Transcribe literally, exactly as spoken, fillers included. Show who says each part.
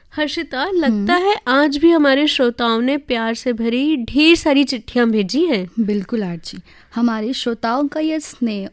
Speaker 1: हर्षिता, लगता है आज भी हमारे श्रोताओं ने प्यार से भरी ढेर सारी चिट्ठियां भेजी हैं।
Speaker 2: बिल्कुल आरजी, हमारे श्रोताओं का यह स्नेह